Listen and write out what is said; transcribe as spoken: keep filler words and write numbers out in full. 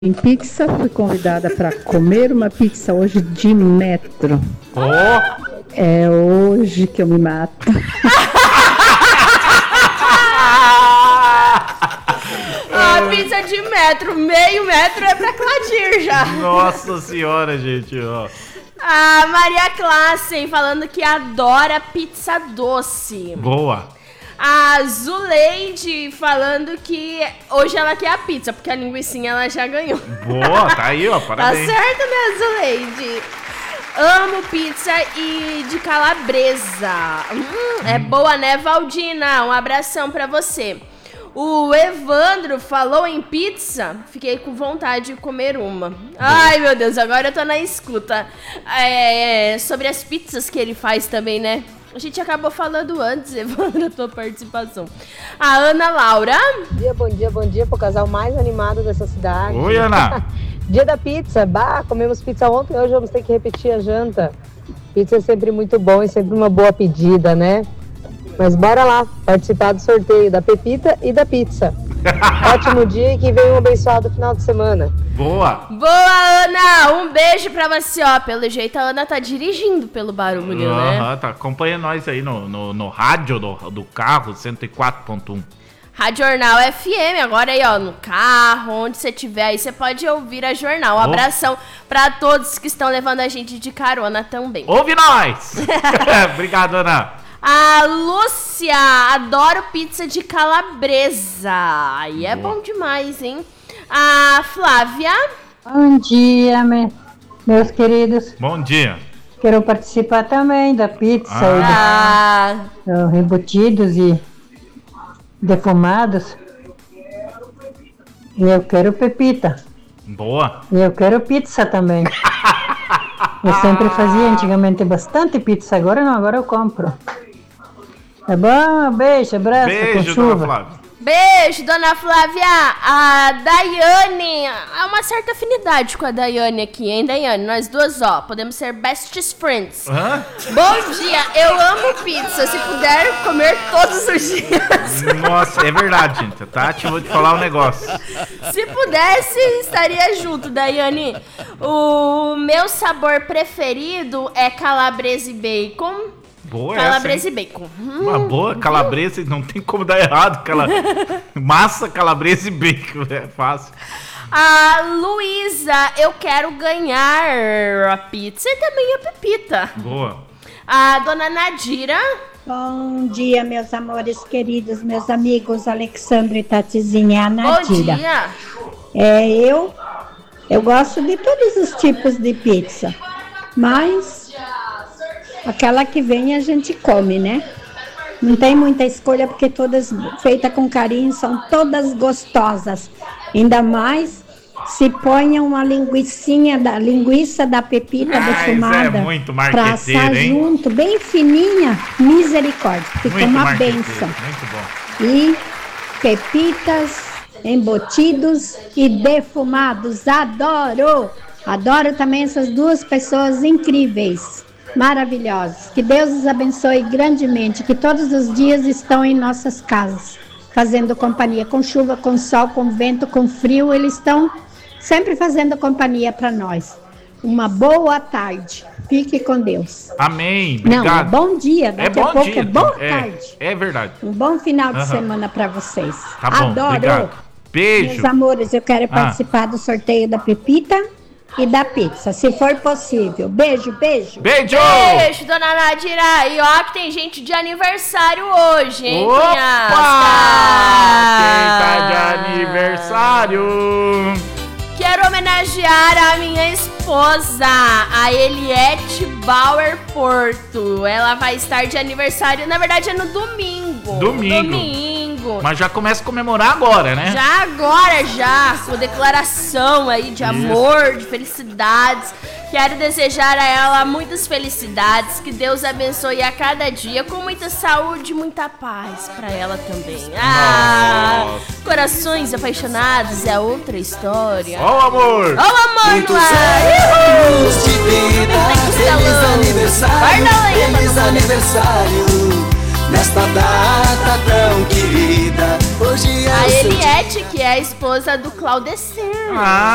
Em pizza, fui convidada para comer uma pizza hoje de metro. Oh. É hoje que eu me mato. A pizza de metro, meio metro é pra Cladir já. Nossa senhora, gente, ó. A Maria Classen falando que adora pizza doce. Boa. A Zuleide falando que hoje ela quer a pizza, porque a linguicinha ela já ganhou. Boa, tá aí, ó, parabéns. Tá certo, né, Zuleide? Amo pizza e de calabresa. Hum, é boa, né, Valdina? Um abração pra você. O Evandro falou em pizza, fiquei com vontade de comer uma. Ai, meu Deus, agora eu tô na escuta. É, sobre as pizzas que ele faz também, né? A gente acabou falando antes, Evandro, a tua participação. A Ana Laura. Bom dia, bom dia, bom dia pro casal mais animado dessa cidade. Oi, Ana. Dia da pizza, bah, comemos pizza ontem, hoje vamos ter que repetir a janta. Pizza é sempre muito bom e sempre uma boa pedida, né? Mas bora lá, participar do sorteio da Pepita e da pizza. Ótimo dia e que venha um abençoado final de semana. Boa. Boa, Ana. Um beijo pra você, ó. Pelo jeito a Ana tá dirigindo pelo barulho, Uhum, né? tá. Acompanha nós aí no, no, no rádio do, do carro, cento e quatro ponto um. Rádio Jornal F M, agora aí, ó, no carro, onde você estiver aí, você pode ouvir a Jornal. Um Oh. abração pra todos que estão levando a gente de carona também. Ouve nós! Obrigado, Ana. A Lúcia, adoro pizza de calabresa. Aí é bom demais, hein? A Flávia. Bom dia, me- meus queridos. Bom dia. Quero participar também da pizza Ah, e dos embutidos e defumados. E eu quero pepita. Boa. E eu quero pizza também. Eu sempre fazia antigamente bastante pizza, agora não, agora eu compro. Tá bom? Beijo, abraço, Beijo, com dona chuva. Flávia. beijo, dona Flávia. A Daiane, há uma certa afinidade com a Daiane aqui, hein, Daiane? Nós duas, ó, podemos ser best friends. Hã? Bom dia, eu amo pizza, se puder comer todos os dias. Nossa, é verdade, gente. Tati, eu vou te falar um negócio. Se pudesse, estaria junto, Daiane. O meu sabor preferido é calabresa e bacon. Boa Calabresa essa, e bacon. Hum. Uma boa calabresa, não tem como dar errado. Aquela massa, calabresa e bacon, é fácil. A Luísa, eu quero ganhar a pizza e também a pepita. Boa. A dona Nadira. Bom dia, meus amores queridos, meus amigos Alexandre e Tatizinha, a Bom Nadira. dia. É, eu, eu gosto de todos os tipos de pizza, mas aquela que vem a gente come, né? Não tem muita escolha porque todas feitas com carinho são todas gostosas. Ainda mais se põe uma linguicinha da linguiça da pepita Ah, isso defumada é muito para marqueteiro, assar hein? junto, bem fininha, misericórdia. Fica Muito uma marqueteiro, benção. muito bom. E pepitas, embutidos e defumados. Adoro! Adoro também essas duas pessoas incríveis, maravilhosas. Que Deus os abençoe grandemente, que todos os dias estão em nossas casas, fazendo companhia, com chuva, com sol, com vento, com frio, eles estão sempre fazendo companhia para nós. Uma boa tarde. Fique com Deus. Amém, Não, é obrigado. bom dia. É Daqui bom a pouco dia. é boa é, tarde. É verdade. Um bom final de Aham. semana para vocês. Tá bom, Adoro. obrigado. Beijo. Meus amores, eu quero Ah. participar do sorteio da Pepita e da pizza, se for possível. Beijo, beijo. Beijo! Beijo, dona Nadira. E ó, que tem gente de aniversário hoje, hein, Opa! Quem cunhada? tá de aniversário? Quero homenagear a minha esposa, a Eliette Bauer Porto. Ela vai estar de aniversário, na verdade é no domingo. Domingo. Domingo. Mas já começa a comemorar agora, né? Já agora, já, com declaração aí de amor, de felicidades. Quero desejar a ela muitas felicidades, que Deus abençoe a cada dia, com muita saúde e muita paz pra ela também. Ah, Nossa. corações apaixonados é outra história. Ó o amor! Ó o amor Muitos no ar! anos de vida, feliz aniversário, Guarda a lenda, feliz não. aniversário, nesta data tão querida, hoje é A o seu dia. Eliette, que é a esposa do Claudecir. Ah,